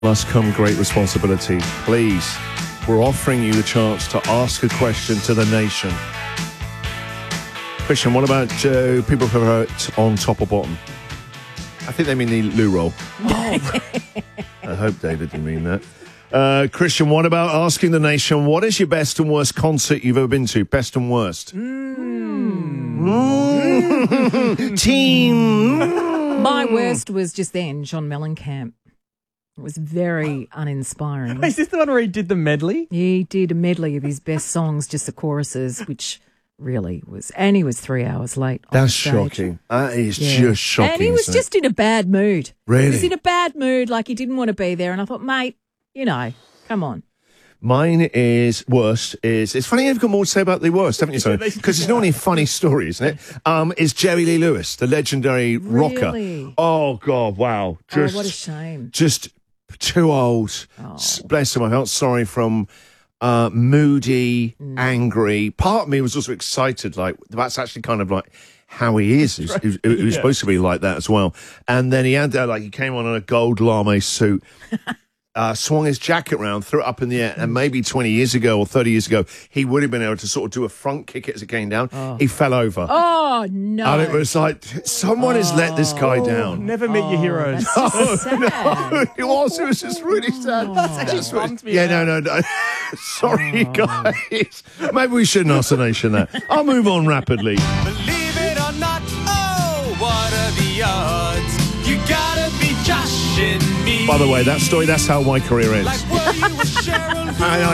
Must come great responsibility. Please, we're offering you the chance to ask a question to the nation. Christian, what about people who are on top or bottom? I think they mean the loo roll. Oh. I hope David didn't mean that. Christian, what about asking the nation, what is your best and worst concert you've ever been to? Best and worst. Team. My worst was just then, John Mellencamp. It was very uninspiring. Is this the one where he did the medley? He did a medley of his best songs, just the choruses, which really was... And he was 3 hours late. That's shocking. That is just shocking. And he was just in a bad mood. Really? He was in a bad mood, like he didn't want to be there. And I thought, mate, you know, come on. Mine is worst. It's funny you've got more to say about the worst, haven't you? Because it's normally a funny story, isn't it? Is Jerry Lee Lewis, the legendary rocker. Oh God, wow! What a shame. Just too old. Oh. Bless him. I felt sorry from moody, angry. Part of me was also excited. Like that's actually kind of like how he is. He was supposed to be like that as well. And then he had that, like he came on in a gold lame suit. Swung his jacket around, threw it up in the air, and maybe 20 years ago or 30 years ago, he would have been able to sort of do a front kick as it came down. Oh. He fell over. Oh, no. And it was like, someone has let this guy down. Never meet your heroes. That's so sad. No, it was just really sad. No. Sorry, guys. Maybe we shouldn't ask the nation that. I'll move on rapidly. Believe it or not, oh, what are the odds? You gotta be joshing me. By the way, that story, that's how my career ends. Like, were you with Cheryl?